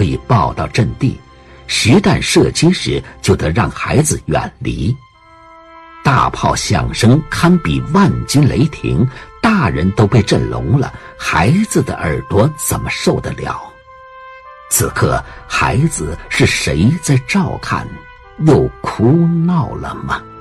可以抱到阵地，实弹射击时就得让孩子远离。大炮响声堪比万斤雷霆，大人都被震聋了，孩子的耳朵怎么受得了？此刻孩子是谁在照看，又哭闹了吗？